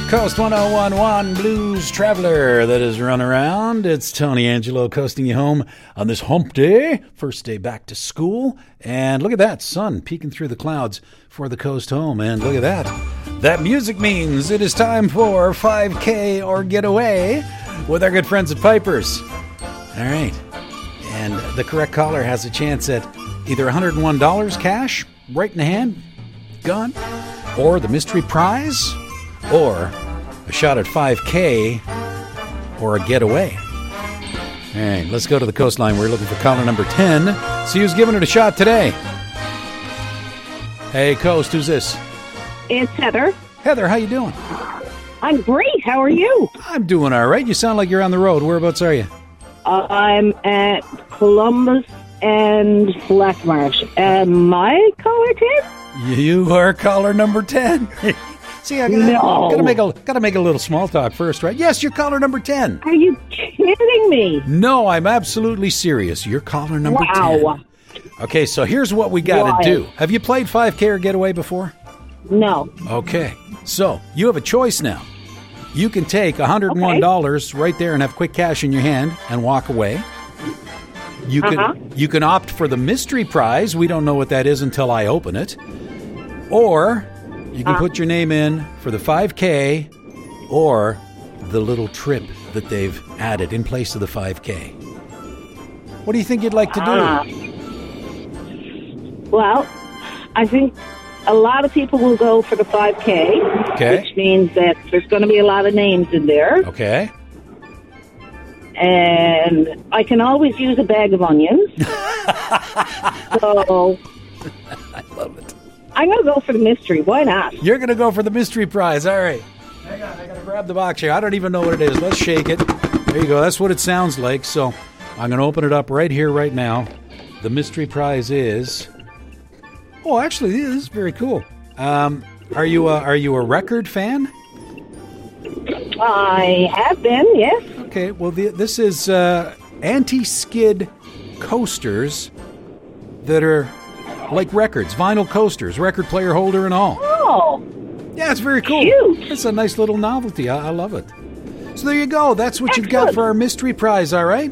Coast 1011 Blues Traveler that is run around. It's Tony Angelo coasting you home on this hump day, first day back to school. And look at that, sun peeking through the clouds for the coast home. And look at that. That music means it is time for 5K or Get Away with our good friends at Pipers. All right. And the correct caller has a chance at either $101 cash, right in the hand, gun, or the mystery prize, or a shot at 5K or a getaway. All right, let's go to the coastline. We're looking for caller number 10. See who's giving it a shot today. Hey, Coast, who's this? It's Heather. Heather, how you doing? I'm great. How are you? I'm doing all right. You sound like you're on the road. Whereabouts are you? I'm at Columbus and Blackmarsh. Am I caller 10? You are caller number 10. See, I gotta make a little small talk first, right? Yes, you're caller number 10. Are you kidding me? No, I'm absolutely serious. You're caller number 10. Okay, so here's what we gotta do. Have you played 5K or Getaway before? No. Okay, so you have a choice now. You can take $101 right there and have quick cash in your hand and walk away. You can opt for the mystery prize. We don't know what that is until I open it. Or you can put your name in for the 5K or the little trip that they've added in place of the 5K. What do you think you'd like to do? Well, I think a lot of people will go for the 5K, which means that there's going to be a lot of names in there. Okay. And I can always use a bag of onions. So I love it. I'm going to go for the mystery. Why not? You're going to go for the mystery prize. All right. Hang on. I got to grab the box here. I don't even know what it is. Let's shake it. There you go. That's what it sounds like. So I'm going to open it up right here, right now. The mystery prize is... Oh, actually, this is very cool. Are you a record fan? I have been, yes. Okay. Well, this is anti-skid coasters that are... like records, vinyl coasters, record player holder and all. Oh. Yeah, it's very cool. Cute. It's a nice little novelty. I love it. So there you go. That's what you've got for our mystery prize, all right?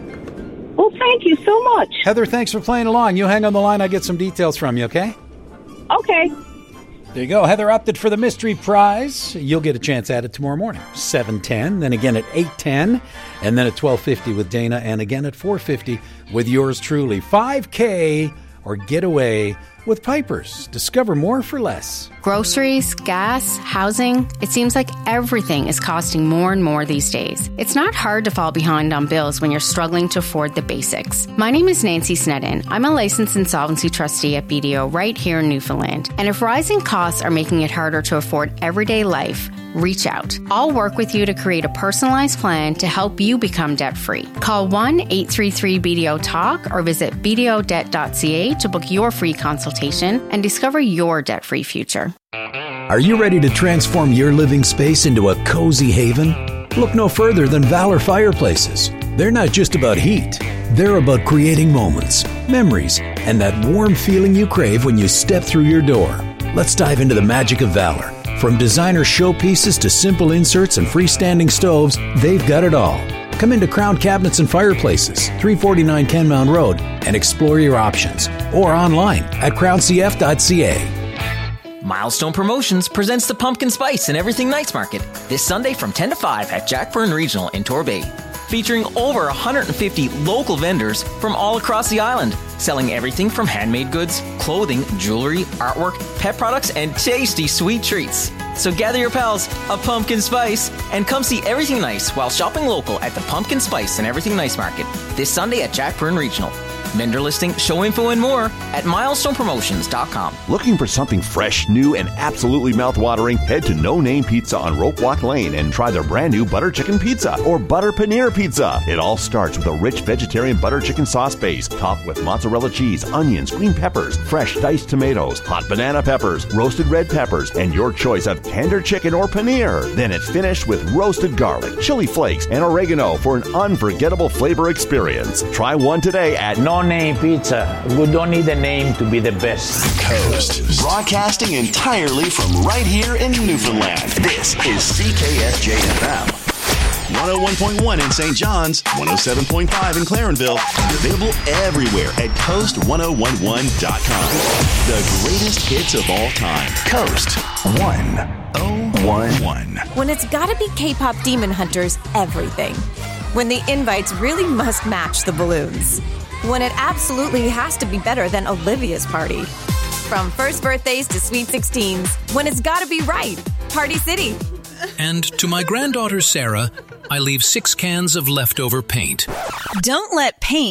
Well, thank you so much. Heather, thanks for playing along. You hang on the line. I'll get some details from you, okay? Okay. There you go. Heather opted for the mystery prize. You'll get a chance at it tomorrow morning, 7:10, then again at 8:10, and then at 12:50 with Dana, and again at 4:50 with yours truly. 5K or Getaway with Pipers. Discover more for less. Groceries, gas, housing. It seems like everything is costing more and more these days. It's not hard to fall behind on bills when you're struggling to afford the basics. My name is Nancy Snedden. I'm a licensed insolvency trustee at BDO right here in Newfoundland. And if rising costs are making it harder to afford everyday life, reach out. I'll work with you to create a personalized plan to help you become debt-free. Call 1-833-BDO-TALK or visit bdodebt.ca to book your free consultation and discover your debt-free future. Are you ready to transform your living space into a cozy haven? Look no further than Valor Fireplaces. They're not just about heat. They're about creating moments, memories, and that warm feeling you crave when you step through your door. Let's dive into the magic of Valor. From designer showpieces to simple inserts and freestanding stoves, they've got it all. Come into Crown Cabinets and Fireplaces, 349 Kenmount Road, and explore your options. Or online at crowncf.ca. Milestone Promotions presents the Pumpkin Spice and Everything Nights Market this Sunday from 10 to 5 at Jack Byrne Regional in Torbay. Featuring over 150 local vendors from all across the island, selling everything from handmade goods, clothing, jewelry, artwork, pet products, and tasty sweet treats. So gather your pals, a pumpkin spice, and come see everything nice while shopping local at the Pumpkin Spice and Everything Nice Market this Sunday at Jack Byrne Regional. Vendor listing, show info, and more at milestonepromotions.com. Looking for something fresh, new, and absolutely mouth-watering? Head to No Name Pizza on Rope Walk Lane and try their brand new butter chicken pizza or butter paneer pizza. It all starts with a rich vegetarian butter chicken sauce base, topped with mozzarella cheese, onions, green peppers, fresh diced tomatoes, hot banana peppers, roasted red peppers, and your choice of tender chicken or paneer. Then it's finished with roasted garlic, chili flakes, and oregano for an unforgettable flavor experience. Try one today at Non no-name pizza. We don't need a name to be the best. Coast. Broadcasting entirely from right here in Newfoundland. This is CKSJ-FM. 101.1 in St. John's, 107.5 in Clarenville, and available everywhere at coast1011.com. The greatest hits of all time. Coast 1011. When it's gotta be K-pop Demon Hunters, everything. When the invites really must match the balloons. When it absolutely has to be better than Olivia's party. From first birthdays to sweet 16s, when it's gotta be right. Party City. And to my granddaughter Sarah, I leave 6 cans of leftover paint. Don't let paint